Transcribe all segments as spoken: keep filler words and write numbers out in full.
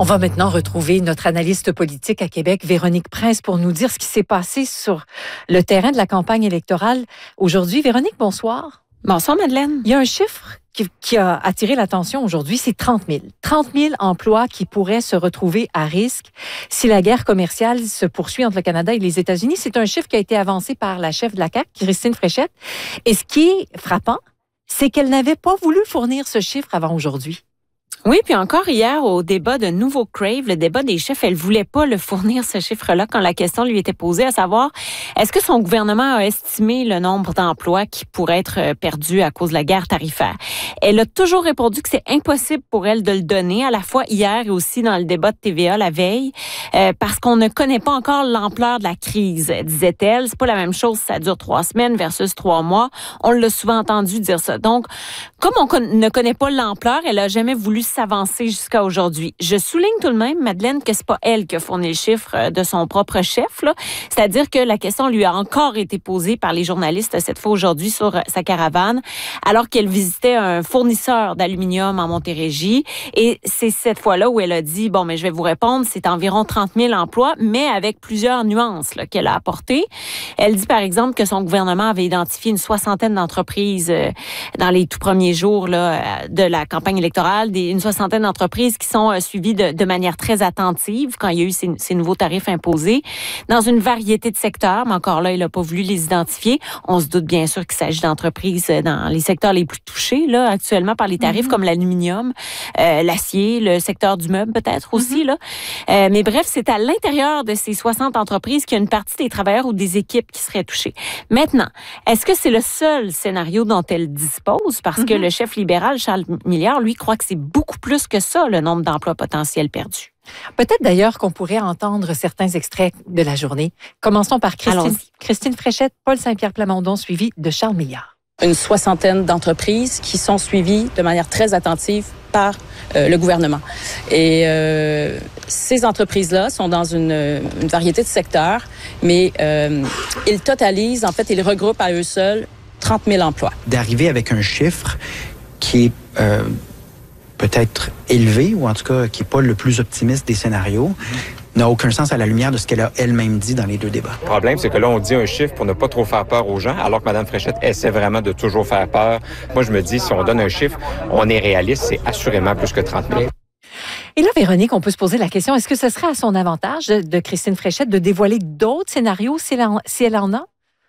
On va maintenant retrouver notre analyste politique à Québec, Véronique Prince, pour nous dire ce qui s'est passé sur le terrain de la campagne électorale aujourd'hui. Véronique, bonsoir. Bonsoir, Madeleine. Il y a un chiffre qui, qui a attiré l'attention aujourd'hui, c'est trente mille. trente mille emplois qui pourraient se retrouver à risque si la guerre commerciale se poursuit entre le Canada et les États-Unis. C'est un chiffre qui a été avancé par la chef de la C A Q, Christine Fréchette. Et ce qui est frappant, c'est qu'elle n'avait pas voulu fournir ce chiffre avant aujourd'hui. Oui, puis encore hier, au débat de Nouveau Crave, le débat des chefs, elle voulait pas le fournir, ce chiffre-là, quand la question lui était posée, à savoir, est-ce que son gouvernement a estimé le nombre d'emplois qui pourraient être perdus à cause de la guerre tarifaire? Elle a toujours répondu que c'est impossible pour elle de le donner, à la fois hier et aussi dans le débat de T V A la veille, euh, parce qu'on ne connaît pas encore l'ampleur de la crise, disait-elle. C'est pas la même chose si ça dure trois semaines versus trois mois. On l'a souvent entendu dire ça. Donc, comme on con- ne connaît pas l'ampleur, elle a jamais voulu s'avancer jusqu'à aujourd'hui. Je souligne tout de même, Madeleine, que c'est pas elle qui a fourni le chiffre de son propre chef, là. C'est-à-dire que la question lui a encore été posée par les journalistes cette fois aujourd'hui sur sa caravane, alors qu'elle visitait un fournisseur d'aluminium en Montérégie. Et c'est cette fois-là où elle a dit, bon, mais je vais vous répondre, c'est environ trente mille emplois, mais avec plusieurs nuances là, qu'elle a apportées. Elle dit, par exemple, que son gouvernement avait identifié une soixantaine d'entreprises euh, dans les tout premiers jours là, de la campagne électorale, des, une soixantaine d'entreprises qui sont euh, suivies de, de manière très attentive quand il y a eu ces, ces nouveaux tarifs imposés, dans une variété de secteurs, mais encore là, il n'a pas voulu les identifier. On se doute bien sûr qu'il s'agit d'entreprises dans les secteurs les plus touchés là actuellement par les tarifs, mm-hmm. comme l'aluminium, euh, l'acier, le secteur du meuble peut-être aussi. Mm-hmm. là. Euh, mais bref, c'est à l'intérieur de ces soixante entreprises qu'il y a une partie des travailleurs ou des équipes qui seraient touchées. Maintenant, est-ce que c'est le seul scénario dont elle dispose? Parce mm-hmm. que le chef libéral, Charles Milliard, lui, croit que c'est beaucoup plus que ça, le nombre d'emplois potentiels perdus. Peut-être d'ailleurs qu'on pourrait entendre certains extraits de la journée. Commençons par Christine, Christine Fréchette, Paul Saint-Pierre Plamondon, suivi de Charles Milliard. Une soixantaine d'entreprises qui sont suivies de manière très attentive par euh, le gouvernement. Et euh, ces entreprises-là sont dans une, une variété de secteurs, mais euh, ils totalisent, en fait, ils regroupent à eux seuls trente mille emplois. D'arriver avec un chiffre qui est euh, peut-être élevé, ou en tout cas qui n'est pas le plus optimiste des scénarios, mmh. n'a aucun sens à la lumière de ce qu'elle a elle-même dit dans les deux débats. Le problème, c'est que là, on dit un chiffre pour ne pas trop faire peur aux gens, alors que Mme Fréchette essaie vraiment de toujours faire peur. Moi, je me dis, si on donne un chiffre, on est réaliste, c'est assurément plus que trente mille. Et là, Véronique, on peut se poser la question, est-ce que ce serait à son avantage de, de Christine Fréchette de dévoiler d'autres scénarios si elle en, si elle en a?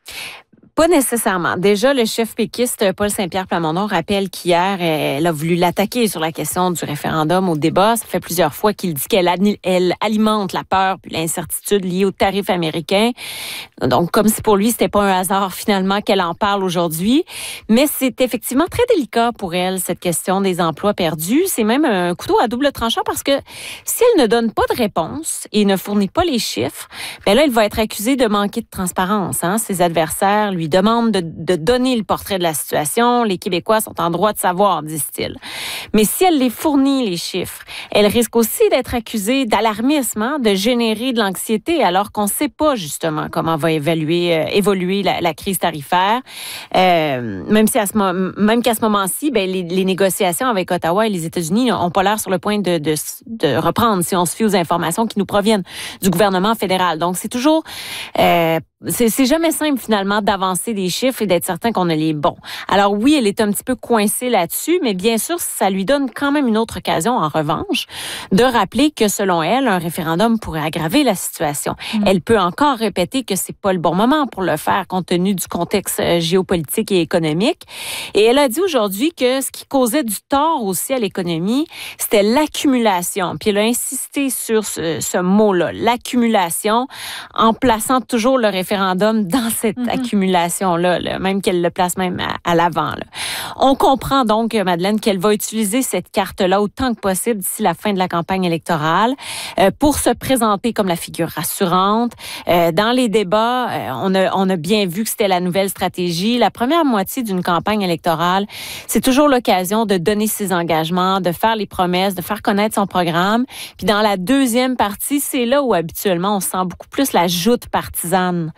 Pas nécessairement. Déjà, le chef péquiste, Paul Saint-Pierre Plamondon, rappelle qu'hier, elle a voulu l'attaquer sur la question du référendum au débat. Ça fait plusieurs fois qu'il dit qu'elle elle alimente la peur puis l'incertitude liée aux tarifs américains. Donc, comme si pour lui, c'était pas un hasard finalement qu'elle en parle aujourd'hui. Mais c'est effectivement très délicat pour elle, cette question des emplois perdus. C'est même un couteau à double tranchant parce que si elle ne donne pas de réponse et ne fournit pas les chiffres, ben là, elle va être accusée de manquer de transparence. Hein? Ses adversaires lui demande de, de donner le portrait de la situation. Les Québécois sont en droit de savoir, disent-ils. Mais si elle les fournit, les chiffres, elle risque aussi d'être accusée d'alarmisme, hein, de générer de l'anxiété, alors qu'on ne sait pas justement comment va évaluer, euh, évoluer la, la crise tarifaire. Euh, même si à ce même qu'à ce moment-ci, ben, les, les négociations avec Ottawa et les États-Unis n'ont pas l'air sur le point de, de, de reprendre si on se fie aux informations qui nous proviennent du gouvernement fédéral. Donc, c'est toujours... Euh, C'est, c'est jamais simple, finalement, d'avancer des chiffres et d'être certain qu'on a les bons. Alors oui, elle est un petit peu coincée là-dessus, mais bien sûr, ça lui donne quand même une autre occasion, en revanche, de rappeler que, selon elle, un référendum pourrait aggraver la situation. Mmh. Elle peut encore répéter que c'est pas le bon moment pour le faire, compte tenu du contexte géopolitique et économique. Et elle a dit aujourd'hui que ce qui causait du tort aussi à l'économie, c'était l'accumulation. Puis elle a insisté sur ce, ce mot-là, l'accumulation, en plaçant toujours le référendum référendum dans cette mm-hmm. accumulation-là, là, même qu'elle le place même à, à l'avant. Là. On comprend donc, Madeleine, qu'elle va utiliser cette carte-là autant que possible d'ici la fin de la campagne électorale euh, pour se présenter comme la figure rassurante. Euh, dans les débats, euh, on, a, on a bien vu que c'était la nouvelle stratégie. La première moitié d'une campagne électorale, c'est toujours l'occasion de donner ses engagements, de faire les promesses, de faire connaître son programme. Puis dans la deuxième partie, c'est là où habituellement on sent beaucoup plus la joute partisane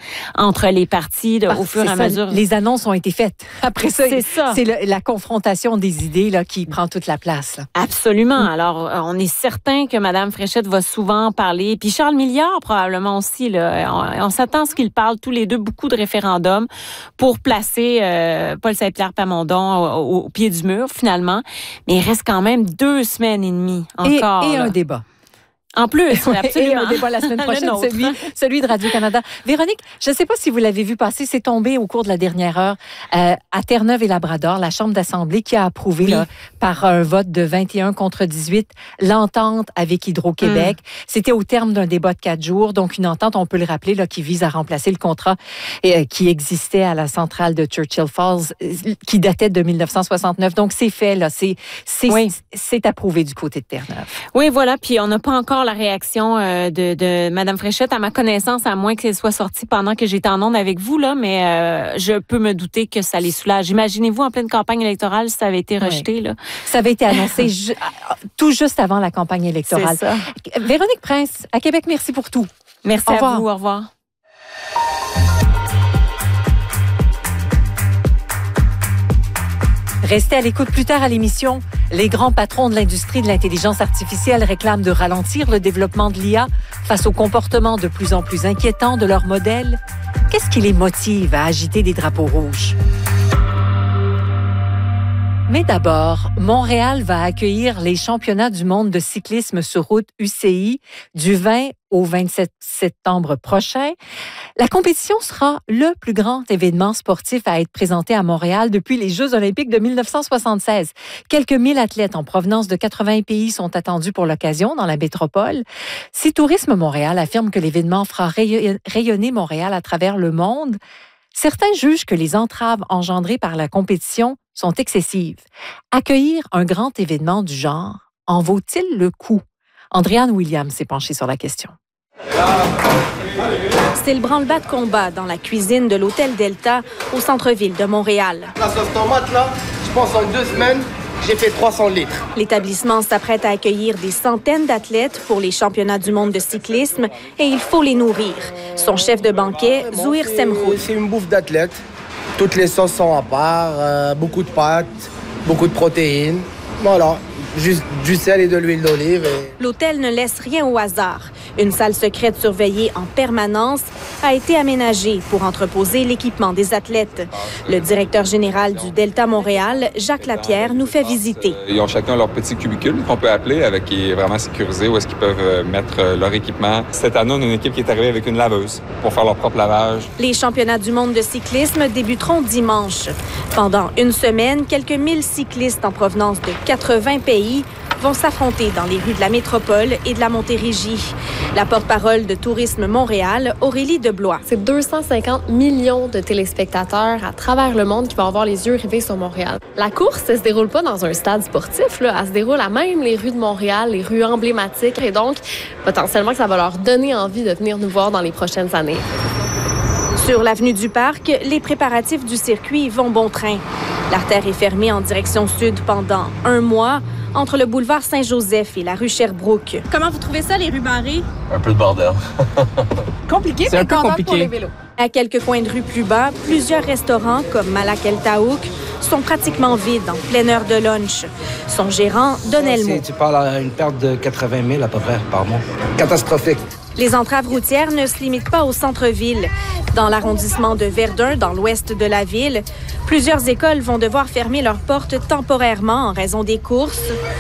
entre les partis de, au fur et à ça, mesure. Les annonces ont été faites. Après ça, c'est ça. C'est le, la confrontation des idées là, qui prend toute la place. Là. Absolument. Alors, on est certain que Mme Fréchette va souvent parler. Puis Charles Milliard, probablement aussi. Là, on, on s'attend à ce qu'ils parlent tous les deux beaucoup de référendums pour placer euh, Paul Saint-Pierre Plamondon au, au pied du mur, finalement. Mais il reste quand même deux semaines et demie encore. Et, et là. un débat. En plus, oui, absolument. Et un débat la semaine prochaine, celui, celui de Radio-Canada. Véronique, je ne sais pas si vous l'avez vu passer, c'est tombé au cours de la dernière heure euh, à Terre-Neuve et Labrador, la Chambre d'Assemblée qui a approuvé oui. là, par un vote de vingt et un contre dix-huit l'entente avec Hydro-Québec. Mmh. C'était au terme d'un débat de quatre jours, donc une entente, on peut le rappeler, là, qui vise à remplacer le contrat euh, qui existait à la centrale de Churchill Falls, euh, qui datait de mille neuf cent soixante-neuf. Donc c'est fait, là, c'est, c'est, oui. c'est approuvé du côté de Terre-Neuve. Oui, voilà, puis on n'a pas encore la réaction euh, de, de Mme Fréchette, à ma connaissance, à moins qu'elle soit sortie pendant que j'étais en onde avec vous, là, mais euh, je peux me douter que ça les soulage. Imaginez-vous en pleine campagne électorale si ça avait été rejeté. Oui. Là. Ça avait été annoncé ju- tout juste avant la campagne électorale. C'est ça. Véronique Prince, à Québec, merci pour tout. Merci au à revoir. vous, au revoir. Restez à l'écoute plus tard à l'émission. Les grands patrons de l'industrie de l'intelligence artificielle réclament de ralentir le développement de l'I A face au comportement de plus en plus inquiétant de leurs modèles. Qu'est-ce qui les motive à agiter des drapeaux rouges? Mais d'abord, Montréal va accueillir les championnats du monde de cyclisme sur route U C I du vingt au vingt-sept septembre prochain. La compétition sera le plus grand événement sportif à être présenté à Montréal depuis les Jeux olympiques de mille neuf cent soixante-seize. Quelques mille athlètes en provenance de quatre-vingts pays sont attendus pour l'occasion dans la métropole. Si Tourisme Montréal affirme que l'événement fera rayonner Montréal à travers le monde, certains jugent que les entraves engendrées par la compétition sont excessives. Accueillir un grand événement du genre en vaut-il le coup? Andréane Williams s'est penchée sur la question. C'est le branle-bas de combat dans la cuisine de l'Hôtel Delta au centre-ville de Montréal. La sauce tomate, là, je pense en deux semaines, j'ai fait trois cents litres. L'établissement s'apprête à accueillir des centaines d'athlètes pour les championnats du monde de cyclisme et il faut les nourrir. Son chef de banquet, bon, Zouir Semroud. C'est une bouffe d'athlète. Toutes les sauces sont à part, euh, beaucoup de pâtes, beaucoup de protéines. Voilà, juste du sel et de l'huile d'olive. Et... L'hôtel ne laisse rien au hasard. Une salle secrète surveillée en permanence a été aménagée pour entreposer l'équipement des athlètes. Le directeur général du Delta Montréal, Jacques Lapierre, nous fait visiter. Ils ont chacun leur petit cubicule qu'on peut appeler, avec qui est vraiment sécurisé, où est-ce qu'ils peuvent mettre leur équipement. Cette année, on a une équipe qui est arrivée avec une laveuse pour faire leur propre lavage. Les championnats du monde de cyclisme débuteront dimanche. Pendant une semaine, quelques mille cyclistes en provenance de quatre-vingts pays vont s'affronter dans les rues de la métropole et de la Montérégie. La porte-parole de Tourisme Montréal, Aurélie Deblois. C'est deux cent cinquante millions de téléspectateurs à travers le monde qui vont avoir les yeux rivés sur Montréal. La course, elle se déroule pas dans un stade sportif, là. Elle se déroule à même les rues de Montréal, les rues emblématiques. Et donc, potentiellement, que ça va leur donner envie de venir nous voir dans les prochaines années. Sur l'avenue du Parc, les préparatifs du circuit vont bon train. L'artère est fermée en direction sud pendant un mois, entre le boulevard Saint-Joseph et la rue Sherbrooke. Comment vous trouvez ça, les rues barrées? Un peu de bordel. Compliqué, c'est mais un peu compliqué pour les vélos. À quelques coins de rue plus bas, plusieurs restaurants comme Malak El Taouk sont pratiquement vides en pleine heure de lunch. Son gérant donne le mot. Tu parles à une perte de quatre-vingt mille à peu près par mois. Catastrophique. Les entraves routières ne se limitent pas au centre-ville. Dans l'arrondissement de Verdun, dans l'ouest de la ville, plusieurs écoles vont devoir fermer leurs portes temporairement en raison des courses,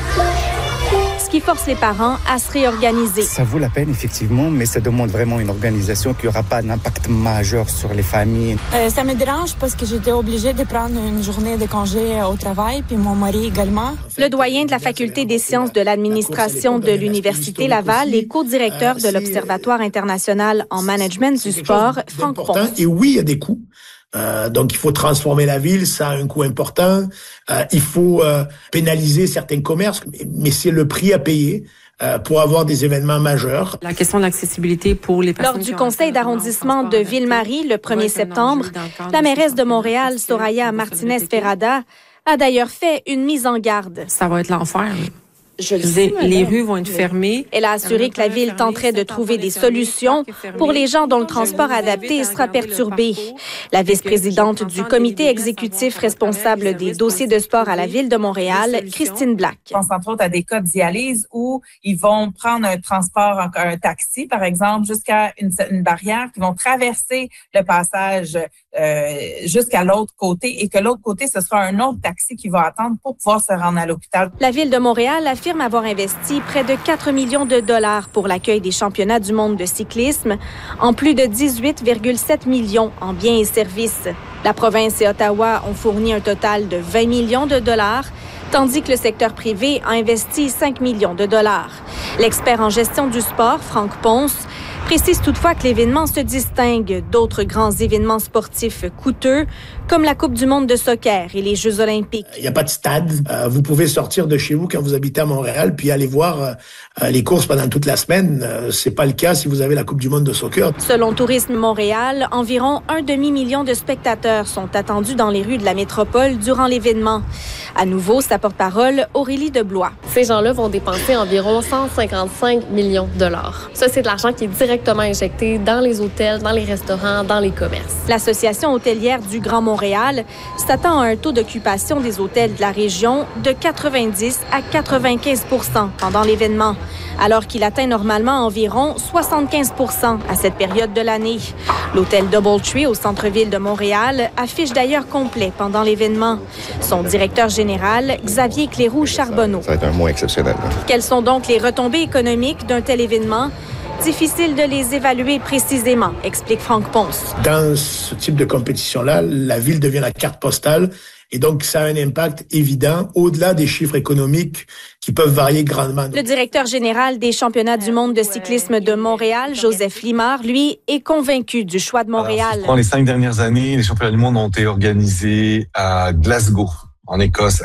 ce qui force les parents à se réorganiser. Ça vaut la peine, effectivement, mais ça demande vraiment une organisation qui n'aura pas d'impact majeur sur les familles. Euh, ça me dérange parce que j'étais obligée de prendre une journée de congé au travail, puis mon mari également. Le doyen de la Faculté des sciences de l'administration de l'Université Laval et co-directeur de l'Observatoire international en management du sport, Franck Ponce. Et oui, il y a des coûts. Euh, donc, il faut transformer la ville, ça a un coût important. Euh, il faut euh, pénaliser certains commerces, mais c'est le prix à payer euh, pour avoir des événements majeurs. La question de l'accessibilité pour les personnes. Lors du conseil d'arrondissement de Ville-Marie, le premier septembre, la mairesse de Montréal, Soraya Martinez-Ferrada, a d'ailleurs fait une mise en garde. Ça va être l'enfer. Je le sais, sais, les rues vont être fermées. Elle a assuré que la ville tenterait de trouver des solutions pour les gens dont le transport adapté sera perturbé. La vice-présidente du comité exécutif responsable des dossiers de sport à la Ville de Montréal, Christine Black. Je pense entre autres à des cas de dialyse où ils vont prendre un transport, un taxi par exemple, jusqu'à une, une barrière, qui vont traverser le passage euh, jusqu'à l'autre côté et que l'autre côté, ce sera un autre taxi qui va attendre pour pouvoir se rendre à l'hôpital. La Ville de Montréal affirme avoir investi près de quatre millions de dollars pour l'accueil des championnats du monde de cyclisme, en plus de dix-huit virgule sept millions en biens et services. La province et Ottawa ont fourni un total de vingt millions de dollars, tandis que le secteur privé a investi cinq millions de dollars. L'expert en gestion du sport, Franck Ponce, précise toutefois que l'événement se distingue d'autres grands événements sportifs coûteux, comme la Coupe du monde de soccer et les Jeux olympiques. Il n'y a pas de stade. Euh, vous pouvez sortir de chez vous quand vous habitez à Montréal puis aller voir euh, les courses pendant toute la semaine. Euh, c'est pas le cas si vous avez la Coupe du monde de soccer. Selon Tourisme Montréal, environ un demi-million de spectateurs sont attendus dans les rues de la métropole durant l'événement. À nouveau, sa porte-parole, Aurélie Deblois. Ces gens-là vont dépenser environ cent cinquante-cinq millions de dollars. Ça, c'est de l'argent qui est directement injecté dans les hôtels, dans les restaurants, dans les commerces. L'Association hôtelière du Grand Montréal s'attend à un taux d'occupation des hôtels de la région de quatre-vingt-dix à quatre-vingt-quinze pour cent pendant l'événement, alors qu'il atteint normalement environ soixante-quinze pour cent à cette période de l'année. L'hôtel Doubletree au centre-ville de Montréal affiche d'ailleurs complet pendant l'événement. Son directeur général, Xavier Cléroux-Charbonneau. Ça va être un mois exceptionnel. Hein? Quelles sont donc les retombées économiques d'un tel événement? Difficile de les évaluer précisément, explique Franck Ponce. Dans ce type de compétition-là, la ville devient la carte postale et donc ça a un impact évident au-delà des chiffres économiques qui peuvent varier grandement. Le directeur général des championnats du monde de cyclisme de Montréal, Joseph Limard, lui, est convaincu du choix de Montréal. Dans les cinq dernières années, les championnats du monde ont été organisés à Glasgow, en Écosse,